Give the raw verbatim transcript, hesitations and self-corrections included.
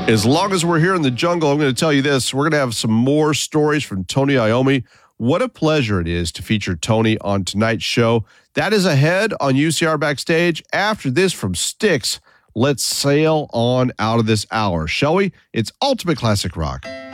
As long as we're here in the jungle, I'm going to tell you this. We're going to have some more stories from Tony Iommi. What a pleasure it is to feature Tony on tonight's show. That is ahead on U C R Backstage. After this from Styx, let's sail on out of this hour, shall we? It's Ultimate Classic Rock.